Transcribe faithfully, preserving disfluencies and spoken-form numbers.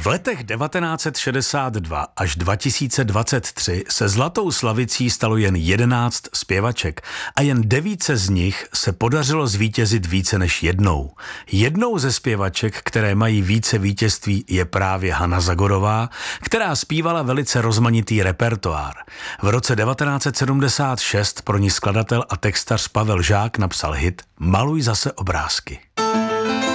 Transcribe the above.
V letech devatenáct set šedesát dva až dva tisíce dvacet tři se Zlatou slavicí stalo jen jedenáct zpěvaček a jen devíce z nich se podařilo zvítězit více než jednou. Jednou ze zpěvaček, které mají více vítězství, je právě Hana Zagorová, která zpívala velice rozmanitý repertoár. V roce devatenáct set sedmdesát šest pro ní skladatel a textař Pavel Žák napsal hit Maluj zase obrázky.